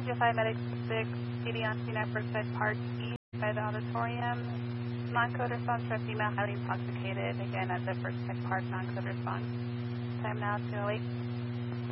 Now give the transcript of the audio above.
5 Medic 6, PD on scene at Brookside Park East by the auditorium. Non-code response for female highly intoxicated, again at the Brookside Park non-code response. Time now 2:08.